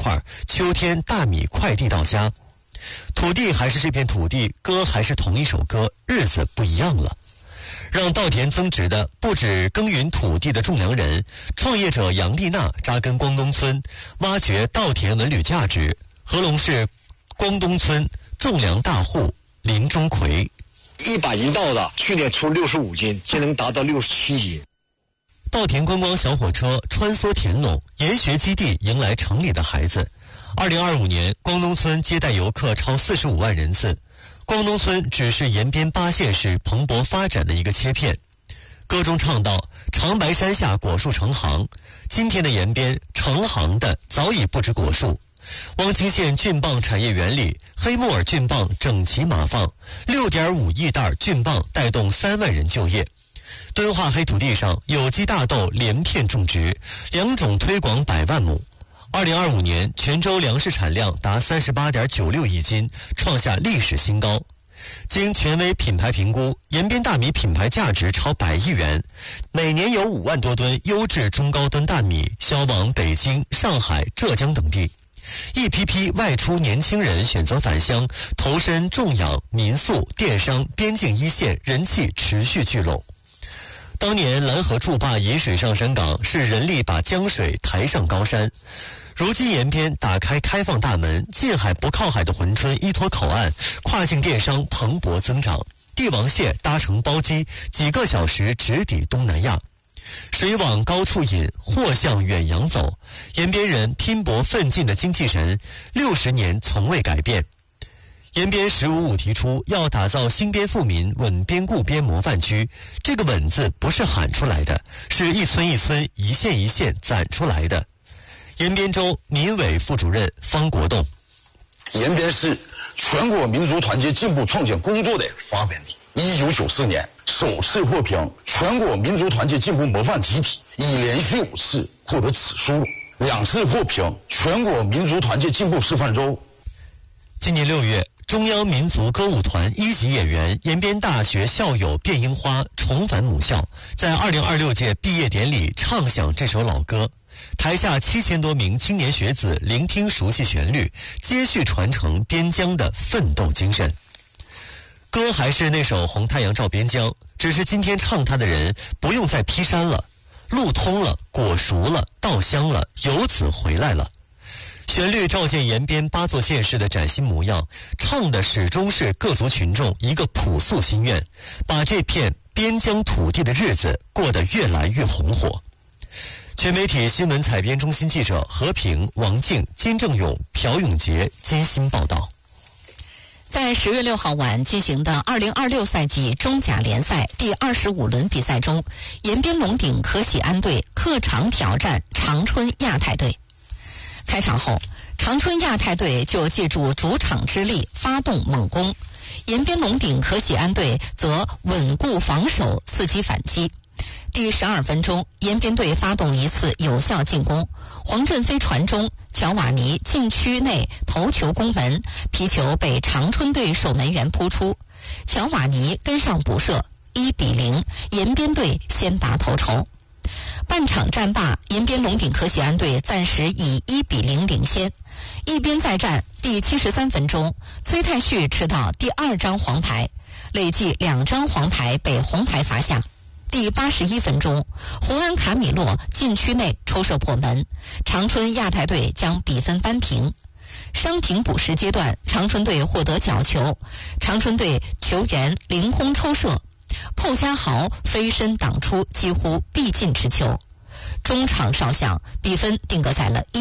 块，秋天大米快递到家。土地还是这片土地，歌还是同一首歌，日子不一样了。让稻田增值的不止耕耘土地的种粮人，创业者杨丽娜扎根光东村，挖掘稻田文旅价值。合隆市光东村种粮大户林钟奎 ，1把银稻子去年出65斤，现在能达到67斤。 稻田观光小火车穿梭田垄，研学基地迎来城里的孩子。2025年，光东村接待游客超45万人次。光东村只是延边8县市蓬勃发展的一个切片。歌中唱道：长白山下果树成行，今天的延边成行的早已不止果树。汪清县菌蚌产业园里，黑木耳菌蚌整齐码放，6.5亿袋菌蚌带动3万人就业。敦化黑土地上有机大豆连片种植，2种推广100万亩。2025年，泉州粮食产量达38.96亿斤，创下历史新高。经权威品牌评估，延边大米品牌价值超100亿元，每年有5万多吨优质中高端大米销往北京、上海、浙江等地。一批批外出年轻人选择返乡，投身种养、民宿、电商、边境一线，人气持续聚拢。当年蓝河筑坝引水上山港，是人力把江水抬上高山。如今延边打开开放大门，近海不靠海的珲春依托口岸，跨境电商蓬勃增长。帝王蟹搭乘包机，几个小时直抵东南亚。水往高处引，货向远洋走。延边人拼搏奋进的精气神，60年从未改变。延边“15+5”提出要打造新边富民稳边固边模范区，这个“稳”字不是喊出来的，是一村一村、一线一线攒出来的。延边州民委副主任方国栋， 延边是全国民族团结进步创建工作的发源地。1994年首次获评全国民族团结进步模范集体，已连续5次获得此殊荣，2次获评全国民族团结进步示范州。 今年6月，中央民族歌舞团1级演员、延边大学校友卞樱花重返母校，在2026届毕业典礼唱响这首老歌。台下7000多名青年学子聆听熟悉旋律，接续传承边疆的奋斗精神。歌还是那首《红太阳照边疆》，只是今天唱它的人不用再劈山了，路通了，果熟了，稻香了，游子回来了。旋律照见延边8座县市的崭新模样，唱的始终是各族群众一个朴素心愿，把这片边疆土地的日子过得越来越红火。全媒体新闻采编中心记者何平、王静、金正勇、朴永杰精心报道。 在10月6号晚进行的2026赛季中甲联赛第25轮比赛中，延边龙鼎可喜安队客场挑战长春亚泰队。开场后，长春亚泰队就借助主场之力发动猛攻，延边龙鼎可喜安队则稳固防守，伺机反击。第12分钟，延边队发动一次有效进攻，黄振飞传中，乔瓦尼禁区内头球攻门，皮球被长春队守门员扑出，乔瓦尼跟上补射，1-0，延边队先拔头筹。半场战罢，延边龙鼎可喜安队暂时以1-0领先。一边再战，第73分钟，崔泰旭吃到第2张黄牌，累计2张黄牌被红牌罚下。第81分钟，胡安卡米洛禁区内抽射破门，长春亚泰队将比分扳平。伤停补时阶段，长春队获得角球，长春队球员凌空抽射，寇家豪飞身挡出，几乎必进之球。中场哨响，比分定格在了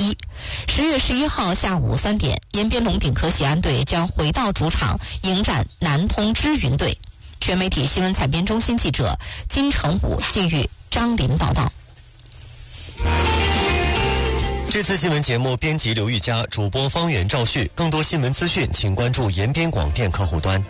1-1。10月11号下午3点，延边龙鼎可喜安队将回到主场迎战南通支云队。全媒体新闻采编中心记者金成武、季玉、张林报道。 这次新闻节目编辑刘玉佳，主播方圆、赵旭。更多新闻资讯，请关注延边广电客户端。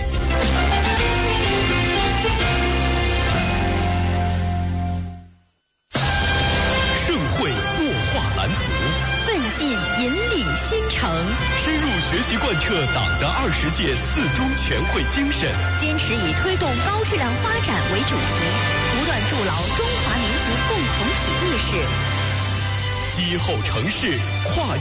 盛会擘画蓝图， 奋进引领新城， 深入学习贯彻党的20届4中全会精神， 坚持以推动高质量发展为主题，不断筑牢中华民族共同体意识， 今后城市跨